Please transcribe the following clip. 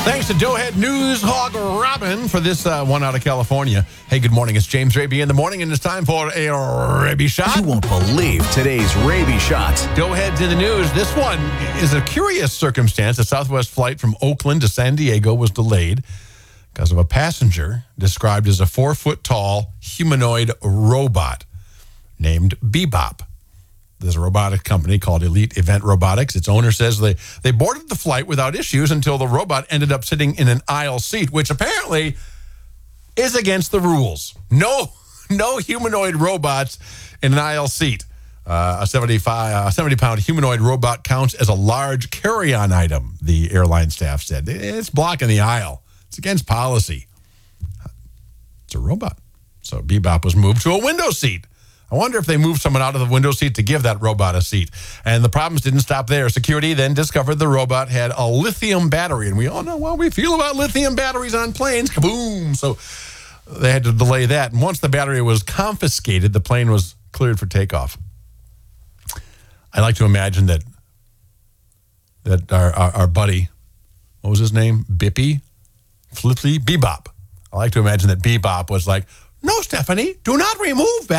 Thanks to Doughhead News Hog Robin for this one out of California. Hey, good morning. It's James Raby in the morning, and it's time for a Raby Shot. You won't believe today's Raby Shot. Doughhead's in the news. This one is a curious circumstance. A Southwest flight from Oakland to San Diego was delayed because of a passenger described as a 4-foot-tall humanoid robot named Bebop. There's a robotic company called Elite Event Robotics. Its owner says they boarded the flight without issues until the robot ended up sitting in an aisle seat, which apparently is against the rules. No humanoid robots in an aisle seat. A 70-pound humanoid robot counts as a large carry-on item, the airline staff said. It's blocking the aisle. It's against policy. It's a robot. So Bebop was moved to a window seat. I wonder if they moved someone out of the window seat to give that robot a seat. And the problems didn't stop there. Security then discovered the robot had a lithium battery. And we all know how we feel about lithium batteries on planes. Kaboom! So they had to delay that. And once the battery was confiscated, the plane was cleared for takeoff. I like to imagine that our buddy, what was his name? Bebop. I like to imagine that Bebop was like, "No, Stephanie, do not remove